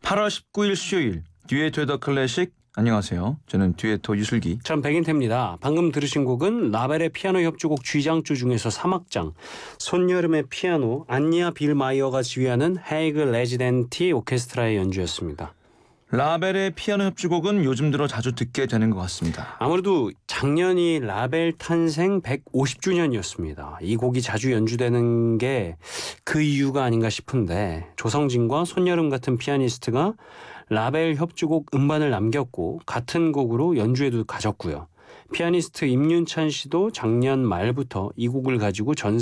8월 19일 수요일 듀에토의 더 클래식. 안녕하세요. 저는 듀에토 유슬기. 전 백인태입니다. 방금 들으신 곡은 라벨의 피아노 협주곡 쥐장조 중에서 3악장 손여름의 피아노 안니아 빌마이어가 지휘하는 헤이그 레지덴티 오케스트라의 연주였습니다. 라벨의 피아노 협주곡은 요즘 들어 자주 듣게 되는 것 같습니다. 아무래도 작년이 라벨 탄생 150주년이었습니다. 이 곡이 자주 연주되는 게 그 이유가 아닌가 싶은데 조성진과 손여름 같은 피아니스트가 라벨 협주곡 음반을 남겼고 같은 곡으로 연주회도 가졌고요. 피아니스트 임윤찬 씨도 작년 말부터 이 곡을 가지고 전